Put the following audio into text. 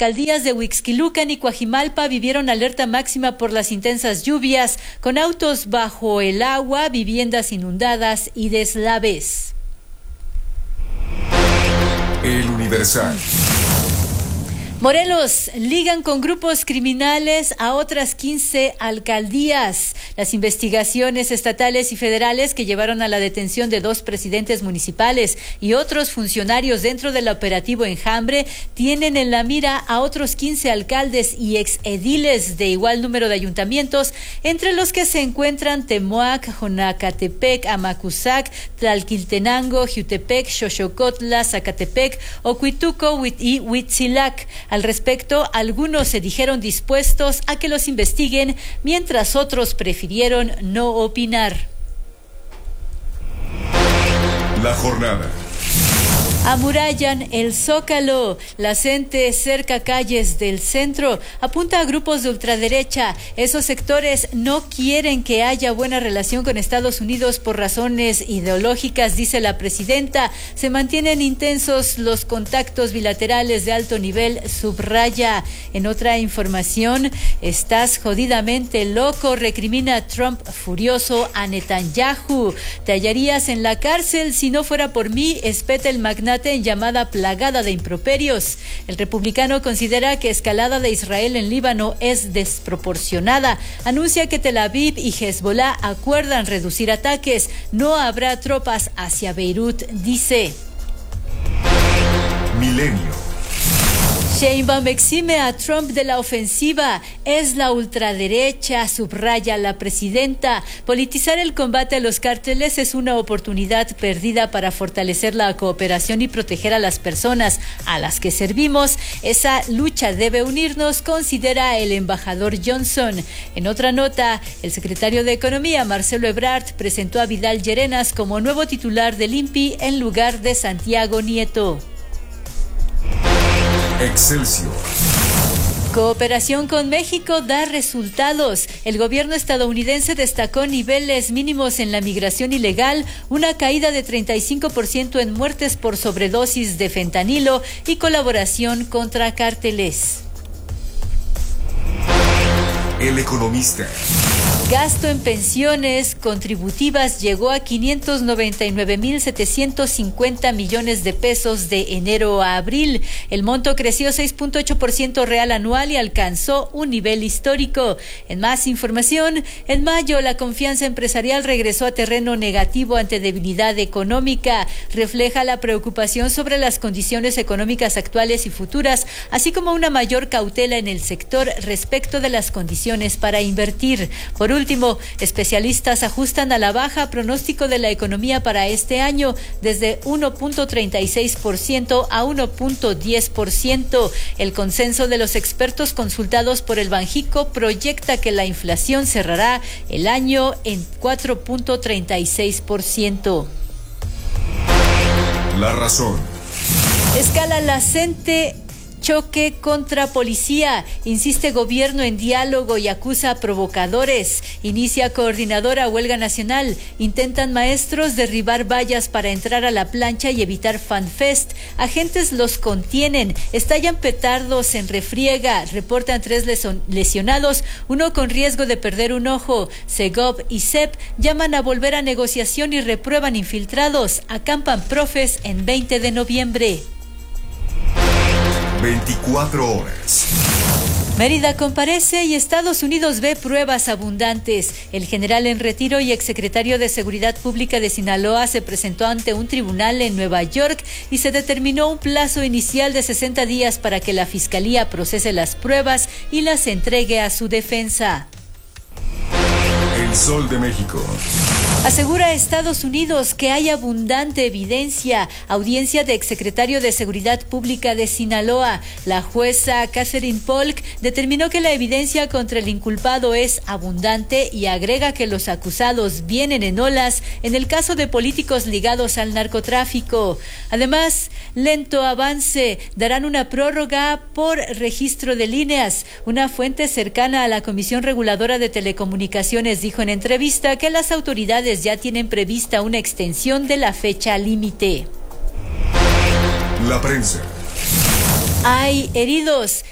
alcaldías de Huixquilucan y Coajimalpa vivieron alerta máxima por las intensas lluvias, con autos bajo el agua, viviendas inundadas y deslaves. El Universal. Morelos ligan con grupos criminales a otras 15 alcaldías. Las investigaciones estatales y federales que llevaron a la detención de 2 presidentes municipales y otros funcionarios dentro del operativo Enjambre tienen en la mira a otros 15 alcaldes y exediles de igual número de ayuntamientos, entre los que se encuentran Temoac, Jonacatepec, Amacuzac, Tlalquiltenango, Jiutepec, Xoxocotla, Zacatepec, Ocuituco y Huitzilac. Al respecto, algunos se dijeron dispuestos a que los investiguen, mientras otros prefirieron no opinar. La jornada. Amurallan el Zócalo. La gente cerca calles del centro apunta a grupos de ultraderecha. Esos sectores no quieren que haya buena relación con Estados Unidos por razones ideológicas, dice la presidenta. Se mantienen intensos los contactos bilaterales de alto nivel, subraya. En otra información, estás jodidamente loco, recrimina Trump furioso a Netanyahu. Te hallarías en la cárcel si no fuera por mí, espeta el magnate en llamada plagada de improperios. El republicano considera que escalada de Israel en Líbano es desproporcionada. Anuncia que Tel Aviv y Hezbollah acuerdan reducir ataques. No habrá tropas hacia Beirut, dice. Milenio. Sheinbaum exime a Trump de la ofensiva. Es la ultraderecha, subraya la presidenta. Politizar el combate a los cárteles es una oportunidad perdida para fortalecer la cooperación y proteger a las personas a las que servimos. Esa lucha debe unirnos, considera el embajador Johnson. En otra nota, el secretario de Economía, Marcelo Ebrard, presentó a Vidal Llerenas como nuevo titular del INPI en lugar de Santiago Nieto. Excelsior. Cooperación con México da resultados. El gobierno estadounidense destacó niveles mínimos en la migración ilegal, una caída de 35% en muertes por sobredosis de fentanilo y colaboración contra cárteles. El Economista. Gasto en pensiones contributivas llegó a 599,750 millones de pesos de enero a abril. El monto creció 6.8% real anual y alcanzó un nivel histórico. En más información, en mayo la confianza empresarial regresó a terreno negativo ante debilidad económica. Refleja la preocupación sobre las condiciones económicas actuales y futuras, así como una mayor cautela en el sector respecto de las condiciones para invertir. Por último, especialistas ajustan a la baja pronóstico de la economía para este año desde 1.36% a 1.10%. El consenso de los expertos consultados por el Banjico proyecta que la inflación cerrará el año en 4.36%. La razón. Escala la CENTE. Choque contra policía. Insiste gobierno en diálogo y acusa a provocadores. Inicia coordinadora huelga nacional. Intentan maestros derribar vallas para entrar a la plancha y evitar fanfest. Agentes los contienen. Estallan petardos en refriega. Reportan 3 lesionados, uno con riesgo de perder un ojo. Segov y CEP llaman a volver a negociación y reprueban infiltrados. Acampan profes en 20 de noviembre. 24 horas. Mérida comparece y Estados Unidos ve pruebas abundantes. El general en retiro y exsecretario de Seguridad Pública de Sinaloa se presentó ante un tribunal en Nueva York y se determinó un plazo inicial de 60 días para que la Fiscalía procese las pruebas y las entregue a su defensa. El Sol de México. Asegura Estados Unidos que hay abundante evidencia. Audiencia de exsecretario de Seguridad Pública de Sinaloa. La jueza Catherine Polk determinó que la evidencia contra el inculpado es abundante y agrega que los acusados vienen en olas en el caso de políticos ligados al narcotráfico. Además, lento avance. Darán una prórroga por registro de líneas. Una fuente cercana a la Comisión Reguladora de Telecomunicaciones dijo en entrevista que las autoridades ya tienen prevista una extensión de la fecha límite. La prensa. Hay heridos.